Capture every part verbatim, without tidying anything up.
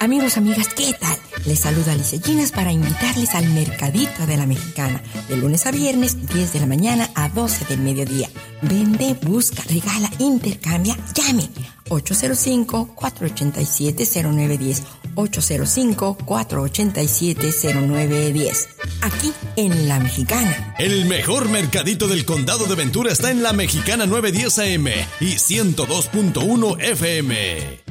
Amigos, amigas, ¿qué tal? Les saluda Alicia Ginas para invitarles al Mercadito de la Mexicana, de lunes a viernes, diez de la mañana a doce del mediodía. Vende, busca, regala, intercambia, llame. ocho cero cinco, cuatro ocho siete, cero nueve uno cero. ocho cero cinco, cuatro ocho siete, cero nueve uno cero. Aquí en La Mexicana. El mejor mercadito del condado de Ventura está en La Mexicana novecientos diez A M y ciento dos punto uno F M.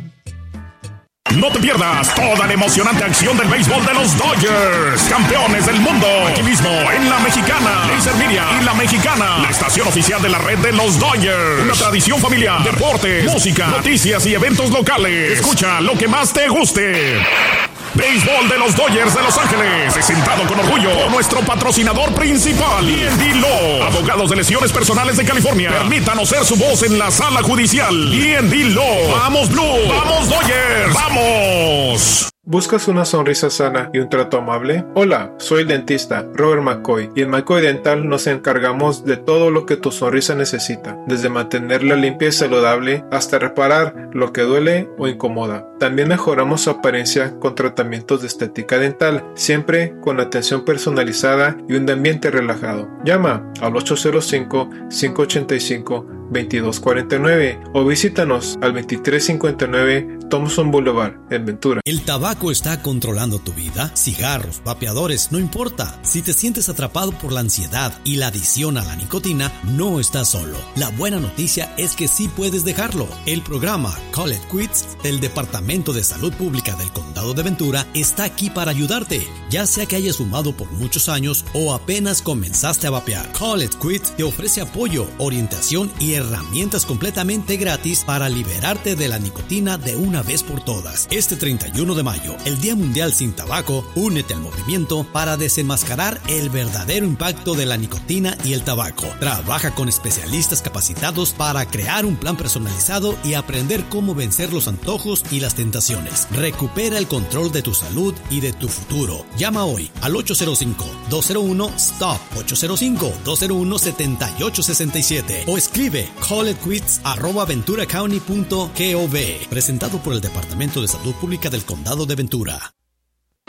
No te pierdas toda la emocionante acción del béisbol de los Dodgers, campeones del mundo. Aquí mismo, en La Mexicana, Laser Media y La Mexicana, la estación oficial de la red de los Dodgers. Una tradición familiar, deportes, música, noticias y eventos locales. Escucha lo que más te guste. Béisbol de los Dodgers de Los Ángeles, presentado con orgullo por nuestro patrocinador principal, D and D Law, abogados de lesiones personales de California. Permítanos ser su voz en la sala judicial. D and D Law. ¡Vamos Blue! ¡Vamos Dodgers! ¡Vamos! ¿Buscas una sonrisa sana y un trato amable? Hola, soy el dentista Robert McCoy y en McCoy Dental nos encargamos de todo lo que tu sonrisa necesita, desde mantenerla limpia y saludable hasta reparar lo que duele o incomoda. También mejoramos su apariencia con tratamientos de estética dental, siempre con atención personalizada y un ambiente relajado. Llama al ocho cero cinco, cinco ocho cinco, veintidós cuarenta y nueve o visítanos al veintitrés cincuenta y nueve Thompson Boulevard en Ventura. El tabaco está controlando tu vida. Cigarros, vapeadores, no importa. Si te sientes atrapado por la ansiedad y la adicción a la nicotina, no estás solo. La buena noticia es que sí puedes dejarlo. El programa Call It Quits del Departamento de Salud Pública del Condado de Ventura está aquí para ayudarte, ya sea que hayas fumado por muchos años o apenas comenzaste a vapear. Call It Quits te ofrece apoyo, orientación y herramientas completamente gratis para liberarte de la nicotina de una vez por todas. Este treinta y uno de mayo, el Día Mundial Sin Tabaco, únete al movimiento para desenmascarar el verdadero impacto de la nicotina y el tabaco. Trabaja con especialistas capacitados para crear un plan personalizado y aprender cómo vencer los antojos y las tentaciones. Recupera el control de tu salud y de tu futuro. Llama hoy al ocho cero cinco, dos cero uno, stop, ocho cero cinco, dos cero uno, siete ocho seis siete o escribe callitquits arroba ventura county punto gov. Presentado por el Departamento de Salud Pública del Condado de Ventura.